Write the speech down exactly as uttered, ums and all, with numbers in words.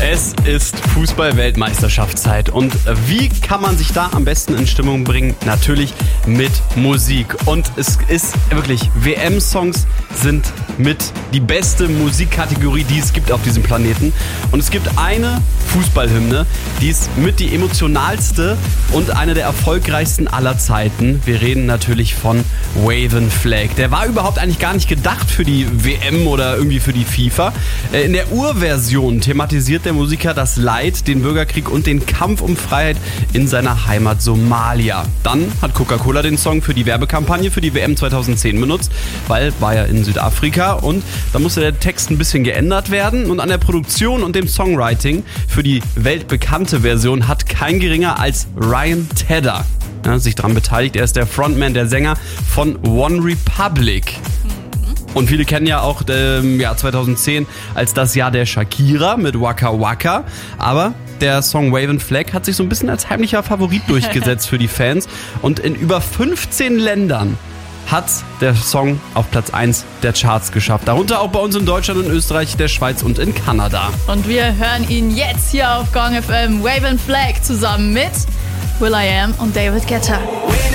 Es ist Fußball-Weltmeisterschaftszeit und wie kann man sich da am besten in Stimmung bringen? Natürlich mit Musik. Und es ist wirklich, W M-Songs sind mit die beste Musikkategorie, die es gibt auf diesem Planeten. Und es gibt eine Fußballhymne, die ist mit die emotionalste und eine der erfolgreichsten aller Zeiten. Wir reden natürlich von Wave and Flag. Der war überhaupt eigentlich gar nicht gedacht für die W M oder irgendwie für die FIFA. In der Urversion thematisiert der Musiker das Leid, den Bürgerkrieg und den Kampf um Freiheit in seiner Heimat Somalia. Dann hat Coca-Cola den Song für die Werbekampagne für die W M zweitausendzehn benutzt, weil war ja in Südafrika und da musste der Text ein bisschen geändert werden und an der Produktion und dem Songwriting für die weltbekannte Version hat kein geringer als Ryan Tedder ja, sich daran beteiligt. Er ist der Frontman, der Sänger von One Republic. Und viele kennen ja auch ähm, ja, zweitausendzehn als das Jahr der Shakira mit Waka Waka. Aber der Song Wave and Flag hat sich so ein bisschen als heimlicher Favorit durchgesetzt für die Fans. Und in über fünfzehn Ländern hat der Song auf Platz eins der Charts geschafft. Darunter auch bei uns in Deutschland, in Österreich, der Schweiz und in Kanada. Und wir hören ihn jetzt hier auf Gong F M. Wave and Flag zusammen mit Will I Am und David Guetta.